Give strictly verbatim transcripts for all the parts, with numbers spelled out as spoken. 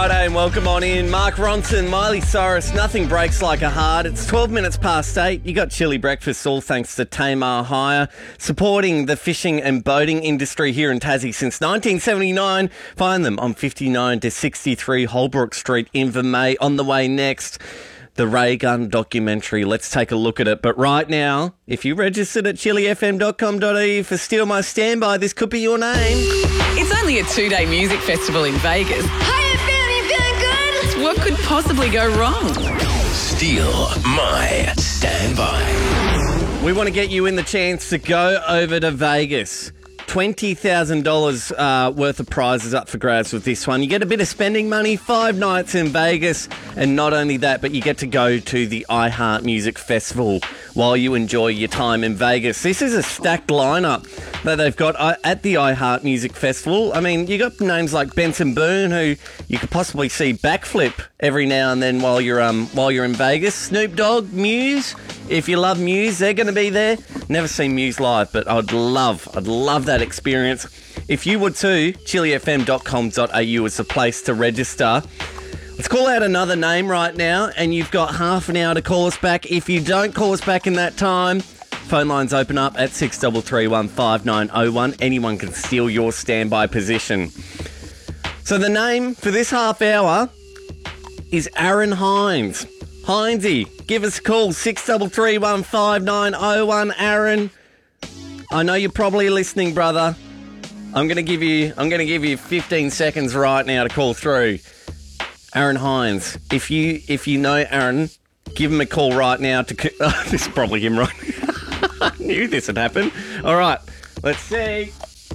Friday and welcome on in. Mark Ronson, Miley Cyrus, Nothing Breaks Like a Heart. It's twelve minutes past eight. You got Chili Breakfast, all thanks to Tamar Hire, supporting the fishing and boating industry here in Tassie since nineteen seventy-nine. Find them on fifty-nine to sixty-three Holbrook Street, Invermay. On the way next, the Ray Gun documentary. Let's take a look at it. But right now, if you registered at chili f m dot com dot a u for Steal My Standby, this could be your name. It's only a two-day music festival in Vegas. Hiya, fam, you feeling good? What could possibly go wrong? Steal My Standby. We want to get you in the chance to go over to Vegas. twenty thousand dollars uh, worth of prizes up for grabs with this one. You get a bit of spending money, five nights in Vegas, and not only that, but you get to go to the iHeart Music Festival while you enjoy your time in Vegas. This is a stacked lineup that they've got at the iHeart Music Festival. I mean, you got names like Benson Boone, who you could possibly see backflip every now and then while you're um while you're in Vegas. Snoop Dogg, Muse. If you love Muse, they're going to be there. Never seen Muse live, but I'd love, I'd love that experience. If you would too, chili f m dot com dot a u is the place to register. Let's call out another name right now, and you've got half an hour to call us back. If you don't call us back in that time, phone lines open up at six three three one five nine zero one. Anyone can steal your standby position. So the name for this half hour is Aaron Hines. Hinesy, give us a call, six three three one five nine zero one. Aaron, I know you're probably listening, brother. I'm going to give you I'm going to give you fifteen seconds right now to call through. Aaron Hines, if you if you know Aaron, give him a call right now to... Oh, this is probably him, right? I knew this would happen. All right, let's see.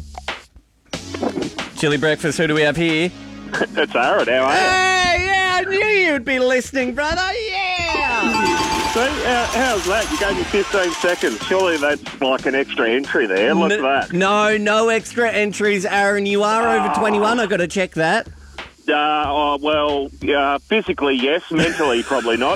Chili Breakfast, who do we have here? It's Aaron, how are you? Hey, yeah, I knew you'd be listening, brother, yeah! See, how, how's that? You gave me fifteen seconds. Surely that's like an extra entry there. Look at N- that. No, no extra entries, Aaron. You are Oh. over twenty-one. I've got to check that. Uh, oh, well, uh, physically, yes. Mentally, probably not.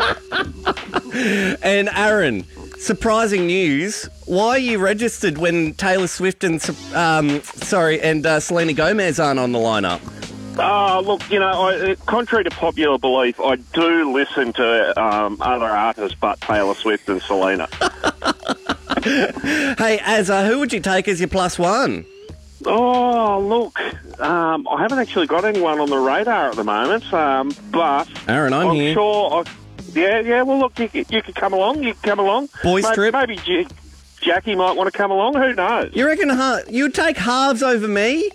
And Aaron, surprising news. Why are you registered when Taylor Swift and um, sorry and uh, Selena Gomez aren't on the lineup? Oh, look, you know, I, contrary to popular belief, I do listen to um, other artists but Taylor Swift and Selena. Hey, Azza, who would you take as your plus one? Oh, look, um, I haven't actually got anyone on the radar at the moment, um, but Aaron, I'm, I'm here. sure... I, yeah, yeah, well, look, you, you can come along, you can come along. Boys maybe, trip. Maybe J- Jackie might want to come along, who knows? You reckon ha- you'd take halves over me?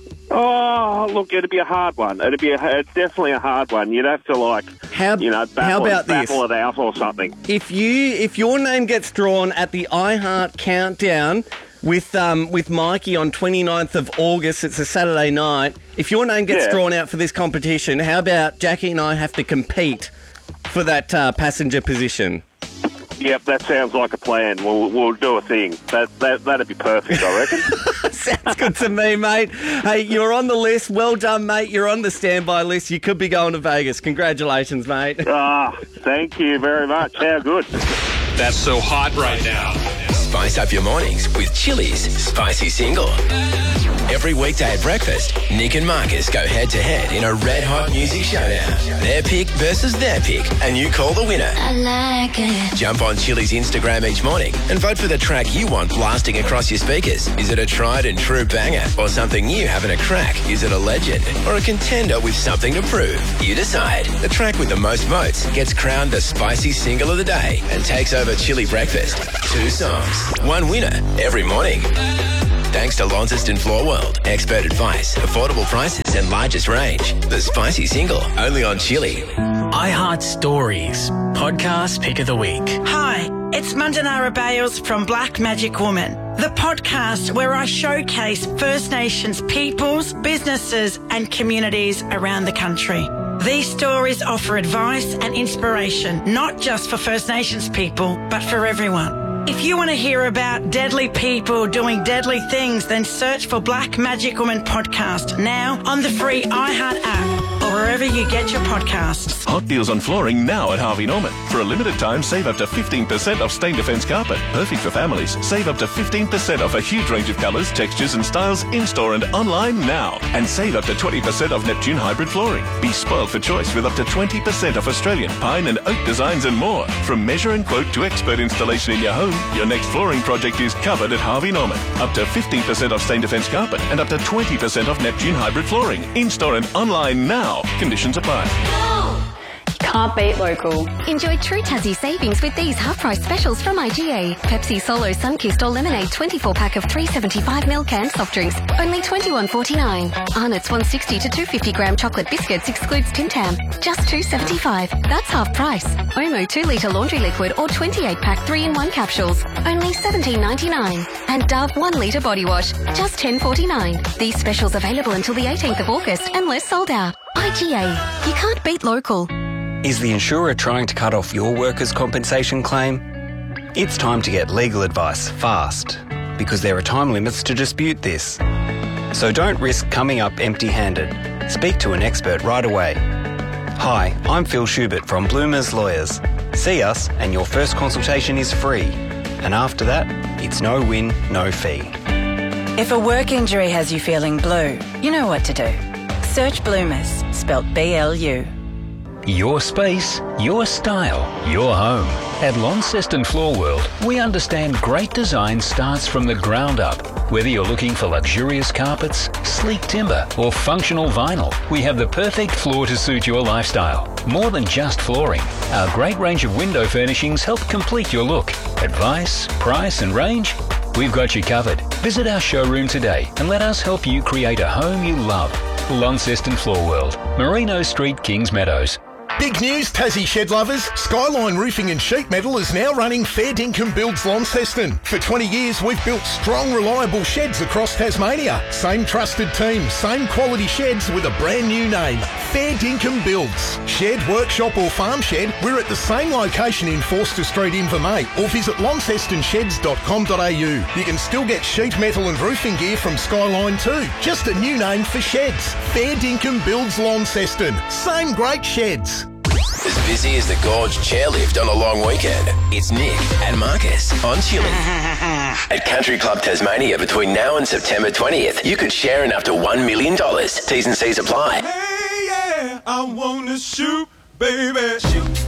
Oh, look, it'd be a hard one. It'd be a, it's definitely a hard one. You'd have to, like, How, you know, battle, how about it, battle this? it out or something. If you if your name gets drawn at the iHeart Countdown with um with Mikey on twenty-ninth of August, it's a Saturday night. If your name gets Yeah. drawn out for this competition, how about Jackie and I have to compete for that uh, passenger position? Yep, that sounds like a plan. We'll we'll do a thing. That that that'd be perfect, I reckon. Sounds good to me, mate. Hey, you're on the list. Well done, mate. You're on the standby list. You could be going to Vegas. Congratulations, mate. Ah, thank you very much. How good. That's so hot right now. Spice up your mornings with Chili's Spicy Single. Every weekday at breakfast, Nick and Marcus go head-to-head in a red-hot music showdown. Their pick versus their pick, and you call the winner. I like it. Jump on Chili's Instagram each morning and vote for the track you want blasting across your speakers. Is it a tried and true banger or something new having a crack? Is it a legend or a contender with something to prove? You decide. The track with the most votes gets crowned the Spicy Single of the Day and takes over Chili Breakfast. Two songs, one winner every morning. Thanks to Launceston Floor World. Expert advice, affordable prices and largest range. The Spicy Single, only on Chili. iHeart Stories, podcast pick of the week. Hi, it's Mandanara Bales from Black Magic Woman, the podcast where I showcase First Nations peoples, businesses and communities around the country. These stories offer advice and inspiration, not just for First Nations people, but for everyone. If you want to hear about deadly people doing deadly things, then search for Black Magic Woman Podcast now on the free iHeart app or wherever you you get your podcasts. Hot deals on flooring now at Harvey Norman. For a limited time, save up to fifteen percent off Stain Defence carpet. Perfect for families. Save up to fifteen percent off a huge range of colours, textures and styles in-store and online now. And save up to twenty percent off Neptune hybrid flooring. Be spoiled for choice with up to twenty percent off Australian, pine and oak designs and more. From measure and quote to expert installation in your home, your next flooring project is covered at Harvey Norman. Up to fifteen percent off Stain Defence carpet and up to twenty percent off Neptune hybrid flooring. In-store and online now. Conditions apply. Can't beat local. Enjoy true Tassie savings with these half-price specials from I G A. Pepsi Solo Sunkist or Lemonade twenty-four pack of three seventy-five ml canned soft drinks, only twenty-one forty-nine. Arnott's one sixty to two fifty gram chocolate biscuits excludes Tim Tam, just two seventy-five. That's half price. Omo two litre laundry liquid or twenty-eight pack three in one capsules, only seventeen ninety-nine. And Dove one litre body wash, just ten forty-nine. These specials available until the eighteenth of August unless sold out. I G A. You can't beat local. Is the insurer trying to cut off your workers' compensation claim? It's time to get legal advice fast, because there are time limits to dispute this. So don't risk coming up empty-handed. Speak to an expert right away. Hi, I'm Phil Schubert from Bloomers Lawyers. See us and your first consultation is free. And after that, it's no win, no fee. If a work injury has you feeling blue, you know what to do. Search Bloomers, spelt B L U. Your space, your style, your home. At Launceston Floor World, we understand great design starts from the ground up. Whether you're looking for luxurious carpets, sleek timber, or functional vinyl, we have the perfect floor to suit your lifestyle. More than just flooring, our great range of window furnishings help complete your look. Advice, price, and range? We've got you covered. Visit our showroom today and let us help you create a home you love. Launceston Floor World, Merino Street, Kings Meadows. Big news, Tassie shed lovers. Skyline Roofing and Sheet Metal is now running Fair Dinkum Builds Launceston. For twenty years, we've built strong, reliable sheds across Tasmania. Same trusted team, same quality sheds with a brand new name. Fair Dinkum Builds. Shed, workshop or farm shed, we're at the same location in Forster Street, Invermay, or visit launceston sheds dot com dot a u. You can still get sheet metal and roofing gear from Skyline too. Just a new name for sheds. Fair Dinkum Builds Launceston. Same great sheds. As busy as the Gorge chairlift on a long weekend, it's Nick and Marcus on Chilling. At Country Club Tasmania between now and September twentieth, you could share in up to one million dollars. T's and C's apply. Hey, yeah, I wanna shoot, baby, shoot.